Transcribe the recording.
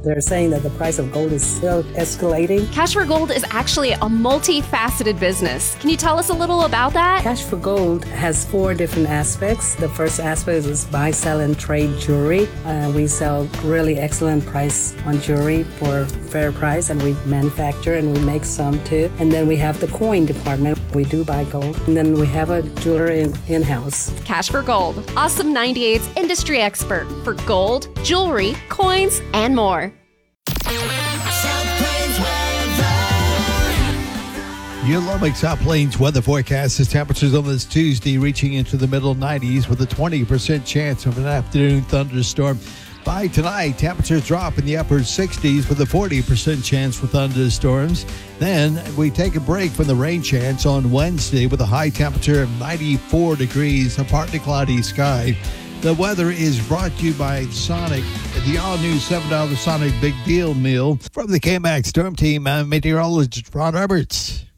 They're saying that the price of gold is still escalating. Cash for Gold is actually a multifaceted business. Can you tell us a little about that? Cash for Gold has 4 different aspects. The first aspect is buy, sell, and trade jewelry. We sell really excellent price on jewelry for fair price, and we manufacture and we make some too. And then we have the coin department. We do buy gold. And then we have a jeweler in-house. Cash for Gold, Awesome 98's industry expert for gold, jewelry, coins, and more. Your Lubbock South Plains weather forecast is temperatures on this Tuesday reaching into the middle 90s with a 20% chance of an afternoon thunderstorm. By tonight, temperatures drop in the upper 60s with a 40% chance for thunderstorms. Then we take a break from the rain chance on Wednesday with a high temperature of 94 degrees, a partly cloudy sky. The weather is brought to you by Sonic, the all-new $7 Sonic Big Deal Meal. From the KMAX Storm Team, I'm meteorologist Ron Roberts.